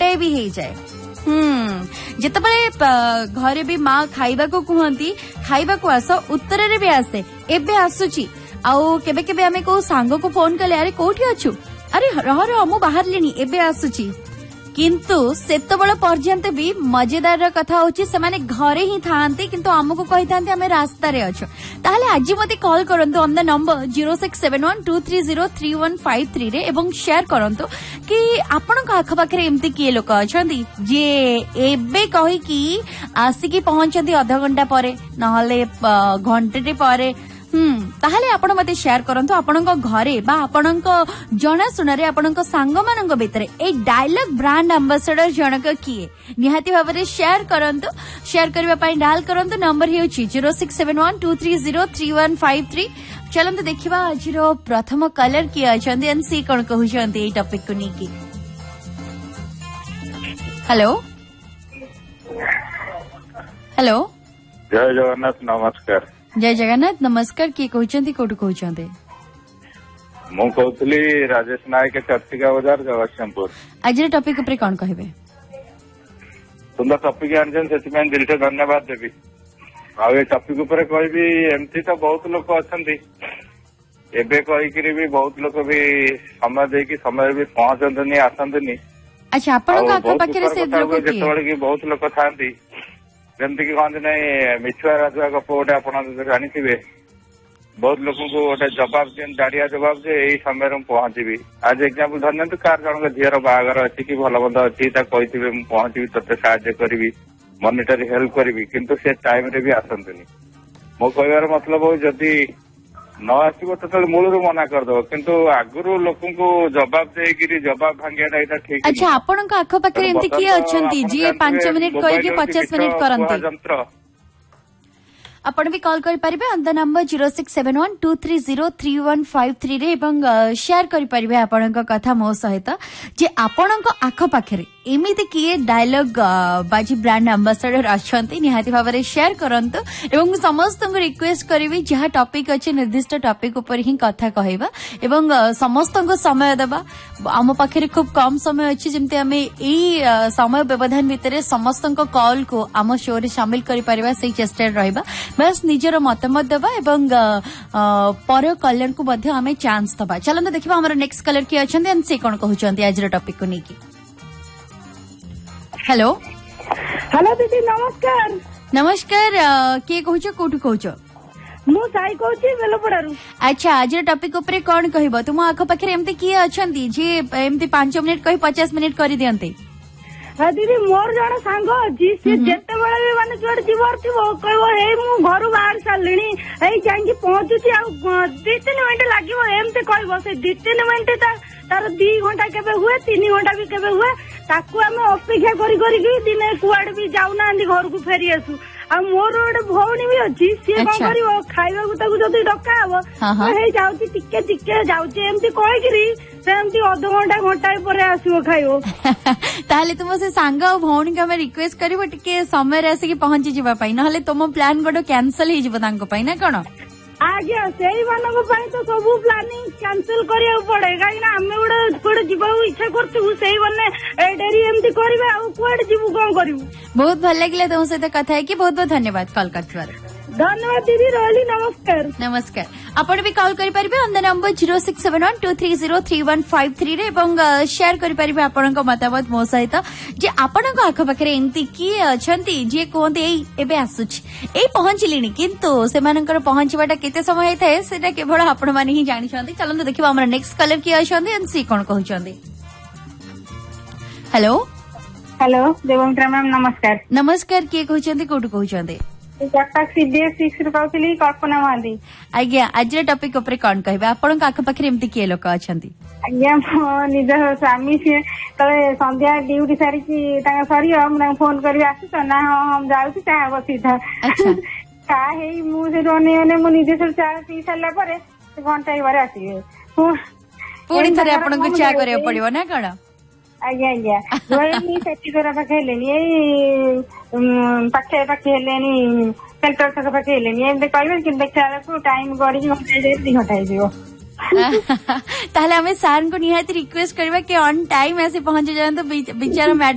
उपाय भी हो जाए। जितेबाला घरे भी माँ खाइबा को कहती खाइबा को आस उत्तर रे भी आसे एबे आसुची आउ केबे केबे आमे को सांग को फोन कले अरे कोठी अछु अरे रह रह मु बाहर लेनी एबे आसुची किंतु सेतबेला पर्यंत भी मजेदार कथा होची से माने घरे ही थांती किंतु हमको कहि थांती हमें रास्ता रे अछु। ताहले आज मते कॉल करंतु ऑन द नंबर 0671230353 रे एवं शेयर करंतु कि आपन का आख पाखरे एम्ति किए लोक अछंती जे एबे कहि कि आसी की पहुंचंती आधा घंटा परे नहले घंटे परे ताहले आपण मते शेयर करंतु आपणक घरे बा आपणक जणा सुनारे आपणक सांग मानक भितरे ए डायलॉग ब्रांड एम्बेसडर जनक किए निहाती भाबरे शेयर करंतु। शेयर करबा पई डायल करंतु नंबर हेउची 0671230353। चलंतु देखिबा आजिरो प्रथम कलर किए अछंती एन सी कोन कहउछंती ए टॉपिक को नीकी। हेलो हेलो जय जगन्नाथ नमस्कार। जय जगन्नाथ नमस्कार किए कहउछंती कोठु कहउछंती मु कहउतली राजेश नायक चर्चिका बाजार जगतसिंहपुर। आज टॉपिक ऊपर कौन कहबे सुंदर टॉपिक आनछन सेति दिल से धन्यवाद देबी। आ ए टॉपिक ऊपर कहबी एमती तो बहुत लोग अछंती एबे कहिकरी भी बहुत लोग भी समय देकी समय भी पहुंचंतनी आसंतनी। अच्छा आपण का आखा पाखरे से लोग की बहुत लोग थांती जमती कि कहते ना मिछुआ राजुआ गप गोटे आप जानी बहुत लोक को गोटे जवाब दिए दाड़िया जवाब जे यही समय पहुंची आज एग्जाम्पल धरना कार जन झीर बाहागर अच्छी कि भल मन्द अच्छी कही पहुंची ते साहाଯ୍य करी मॉनिटरी हेल्प करी किंतु से टाइम रे भी आसंतनी। मो कहबार मतलब हो जदि न आसो तो मूल मना करदो किंतु आगुरी लोक को जवाब देकर जवाब भांगिया ठीक। अच्छा आपण आख पाखे एमती किए अछंती जी 5 मिनिट कहि कि 50 मिनिट करंती आपण भी कॉल करि परिबे ऑन द नंबर 0671230353 रे एवं शेयर करि परिबे आपण कथा मो सहित जे आपण आख पाखे एमिति किए डायलॉग बाजी ब्रांड एम्बेसडर अछंती निहाती भाबरे शेयर करंतु एवं समस्त को रिक्वेस्ट करिवि जहा टॉपिक अछि निर्दिष्ट टॉपिक ऊपर ही कथा कहैबा एवं समस्त को समय देबा। आम पाखे खूब कम समय अछि जेमते हमें ई समय व्यवधान भितरे समस्त को कॉल को आम शो रे शामिल करि परिबा सेही चेष्टा रहइबा बस निजर मतामत देबा एवं पर कलर को मध्ये हमें चांस दबा। चलंत देखिबा हमर नेक्स्ट कलर की अछंती एंड से कोन कहउचंती आज रो टॉपिक को नेकी। हेलो हेलो दीदी नमस्कार। नमस्कार किए कहूचो कोठु कहूचो मु साई कहूची बेलपड़ारू। अच्छा आज टॉपिक ऊपर कौन कहबो तुम आख पाखे एमती किए अछंती जे एमती 5 मिनिट कहि 50 मिनिट करि दियंते। हाँ दीदी मोर जन सांग अच्छी सी जिते बड़े भी माने जुआड़े जीवर थी कह मु घर बाहर सारे जाइए पहुंचुची आ 2-3 मिनट लगे एमती कह से 2-3 मिनट तार 2 घंटा केबे हुए 3 घंटा भी केबे हुए ताकू आम अपेक्षा करी दिने कुआड़े भी जाऊना घर को फेरी आसू। आ मोर गोटे भौणी भी अच्छी सी कौन कर खाइबा जदि डका हम जाऊँगी टिके टिके जाऊँगी एमती कहीकि सेमती अध घंटा घंटा पर आसो खाइब ताहले तुम से सांग और भौणी को रिक्वेस्ट करिवो टिके समय रे आसी पहुंची जीवा पई नहले तुम प्लान गोटे कैंसल ही जीवो तांको पई ना कोन। आज्ञा से तो सब प्लानिंग कैंसल करिया पड़े कहीं आम गोटे जीवा इच्छा करतु से डेरी एमती करेंगे आड़े जीवु कौन करू। बहुत भल लगे तुम सहित कथा है कि बहुत बहुत धन्यवाद कॉल कर। धन्यवाद दीदी रही नमस्कार। नमस्कार आपण भी कॉल करि परिबे ऑन द नंबर 0671230353 रे एवं शेयर करि परिबे आपण को मतामत मो सहित जे आपण को आख पाखरे एंती की अछंती जे कोंते एबे आसुची ए पहुंचलिनी किंतु से मानकर पहुंचबाटा केते समय हेते सेटा केवल आपण माने ही जानि छथि। चलंतु देखिबा हमर नेक्स्ट कलर की अछंती एन सी कोन कहउछंती। हेलो हेलो देवमित्रा मैम नमस्कार। नमस्कार किए कहउछंती कोठु कहउछंती कटक सीबीएस 6 रू कहउतली कल्पना महांती। आज्ञा आज टॉपिक ऊपर कौन कहबे आपण आख पाखे एमती किए लोक अछंती। आज्ञा निज स्वामी सी तले संध्या ड्यूटी सारी सरी मुझे फोन कर ना हम जाऊँ चाह सीधा चा मु निजे सब चा पी सारा पर घंटा बारे आसिए पुणी थे आपको चा करा पड़ो ना कौन। आज्ञा आज्ञा सेठी घर पाखे पाखे पाखे सेंटर छक पाखे कहे कि देखा टाइम गड़ी घंटा 2 घंटा ताहले हमें सार को निहाती रिक्वेस्ट करवा कि ऑन टाइम ऐसे पहुंच जाए तो बेचारा